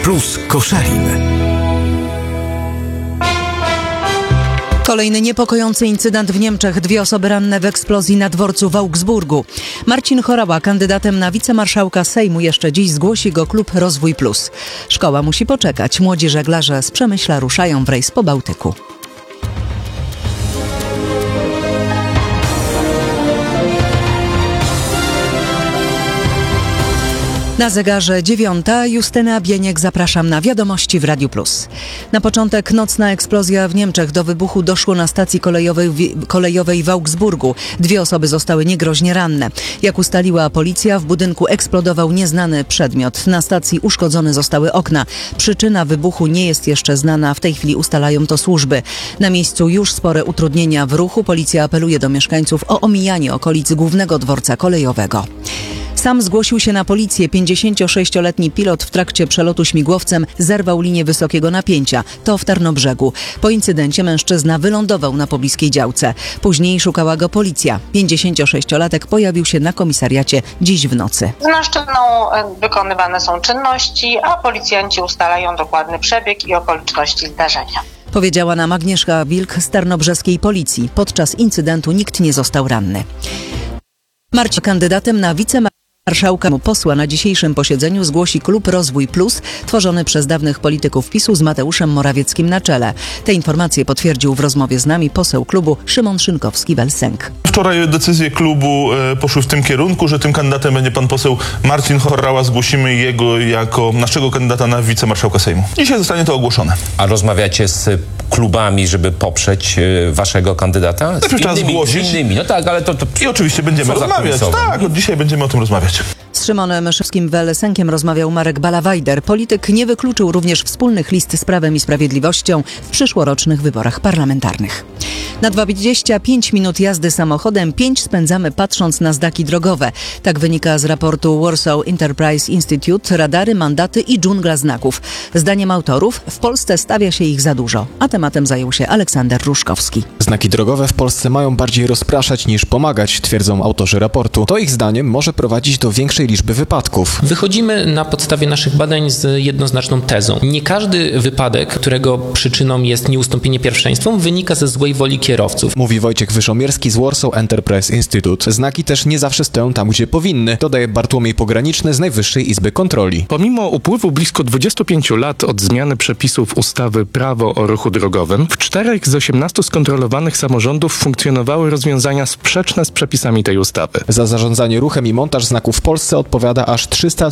Plus Koszalin. Kolejny niepokojący incydent w Niemczech. 2 osoby ranne w eksplozji na dworcu w Augsburgu. Marcin Horała, kandydatem na wicemarszałka Sejmu, jeszcze dziś zgłosi go klub Rozwój Plus. Szkoła musi poczekać. Młodzi żeglarze z Przemyśla ruszają w rejs po Bałtyku. Na zegarze 9. Justyna Bieniek, zapraszam na wiadomości w Radiu Plus. Na początek nocna eksplozja w Niemczech. Do wybuchu doszło na stacji kolejowej w Augsburgu. 2 osoby zostały niegroźnie ranne. Jak ustaliła policja, w budynku eksplodował nieznany przedmiot. Na stacji uszkodzone zostały okna. Przyczyna wybuchu nie jest jeszcze znana. W tej chwili ustalają to służby. Na miejscu już spore utrudnienia w ruchu. Policja apeluje do mieszkańców o omijanie okolic głównego dworca kolejowego. Sam zgłosił się na policję. 56-letni pilot w trakcie przelotu śmigłowcem zerwał linię wysokiego napięcia. To w Tarnobrzegu. Po incydencie mężczyzna wylądował na pobliskiej działce. Później szukała go policja. 56-latek pojawił się na komisariacie dziś w nocy. Z naszczyną wykonywane są czynności, a policjanci ustalają dokładny przebieg i okoliczności zdarzenia. Powiedziała nam Agnieszka Wilk z tarnobrzeskiej policji. Podczas incydentu nikt nie został ranny. Marcin, kandydatem na wicemarszałka posła na dzisiejszym posiedzeniu zgłosi klub Rozwój Plus, tworzony przez dawnych polityków PiS-u z Mateuszem Morawieckim na czele. Te informacje potwierdził w rozmowie z nami poseł klubu Szymon Szynkowski-Welsenk. Wczoraj decyzje klubu poszły w tym kierunku, że tym kandydatem będzie pan poseł Marcin Horała. Zgłosimy jego jako naszego kandydata na wicemarszałka Sejmu. Dzisiaj zostanie to ogłoszone. A rozmawiacie z klubami, żeby poprzeć waszego kandydata? Trzeba zgłosić. Z innymi. No tak, ale to... I oczywiście będziemy rozmawiać. Tak, od dzisiaj będziemy o tym rozmawiać. Z Szymonem Szynkowskim-Welsenkiem rozmawiał Marek Ballawajder. Polityk nie wykluczył również wspólnych list z Prawem i Sprawiedliwością w przyszłorocznych wyborach parlamentarnych. Na 25 minut jazdy samochodem 5 spędzamy patrząc na znaki drogowe. Tak wynika z raportu Warsaw Enterprise Institute, radary, mandaty i dżungla znaków. Zdaniem autorów w Polsce stawia się ich za dużo, a tematem zajął się Aleksander Ruszkowski. Znaki drogowe w Polsce mają bardziej rozpraszać niż pomagać, twierdzą autorzy raportu. To ich zdaniem może prowadzić do większej liczby wypadków. Wychodzimy na podstawie naszych badań z jednoznaczną tezą. Nie każdy wypadek, którego przyczyną jest nieustąpienie pierwszeństwu, wynika ze złej woli kierowców. Mówi Wojciech Wyszomierski z Warsaw Enterprise Institute. Znaki też nie zawsze stoją tam, gdzie powinny, dodaje Bartłomiej Pograniczny z Najwyższej Izby Kontroli. Pomimo upływu blisko 25 lat od zmiany przepisów ustawy Prawo o ruchu drogowym, w 4 z 18 skontrolowanych samorządów funkcjonowały rozwiązania sprzeczne z przepisami tej ustawy. Za zarządzanie ruchem i montaż znaków w Polsce odpowiada aż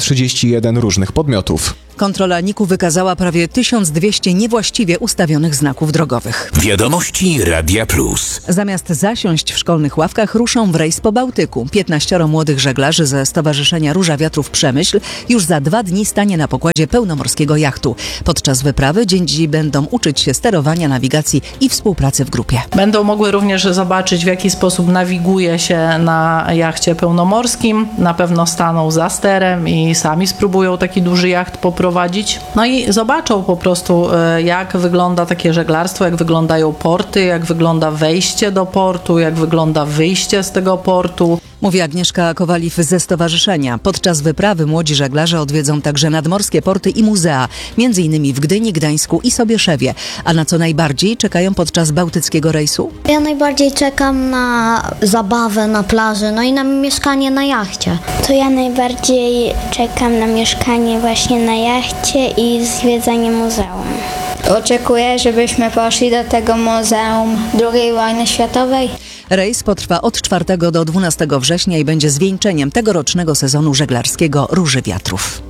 331 różnych podmiotów. Kontrola NIK-u wykazała prawie 1200 niewłaściwie ustawionych znaków drogowych. Wiadomości Radia Plus. Zamiast zasiąść w szkolnych ławkach, ruszą w rejs po Bałtyku. 15 młodych żeglarzy ze Stowarzyszenia Róża Wiatrów Przemyśl już za 2 dni stanie na pokładzie pełnomorskiego jachtu. Podczas wyprawy dzieci będą uczyć się sterowania, nawigacji i współpracy w grupie. Będą mogły również zobaczyć, w jaki sposób nawiguje się na jachcie pełnomorskim. Na pewno staną za sterem i sami spróbują taki duży jacht poprowadzić. No i zobaczą po prostu, jak wygląda takie żeglarstwo, jak wyglądają porty, jak wygląda wejście do portu, jak wygląda wyjście z tego portu. Mówi Agnieszka Kowalif ze stowarzyszenia. Podczas wyprawy młodzi żeglarze odwiedzą także nadmorskie porty i muzea, m.in. w Gdyni, Gdańsku i Sobieszewie. A na co najbardziej czekają podczas bałtyckiego rejsu? Ja najbardziej czekam na zabawę na plaży, no i na mieszkanie na jachcie. To ja najbardziej czekam na mieszkanie właśnie na jachcie i zwiedzanie muzeum. Oczekuję, żebyśmy poszli do tego Muzeum II Wojny Światowej. Rejs potrwa od 4 do 12 września i będzie zwieńczeniem tegorocznego sezonu żeglarskiego Róży Wiatrów.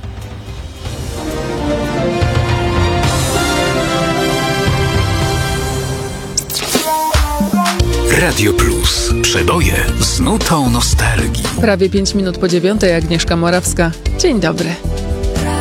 Radio Plus. Przeboje z nutą nostalgii. Prawie 5 minut po 9:00, Agnieszka Morawska. Dzień dobry.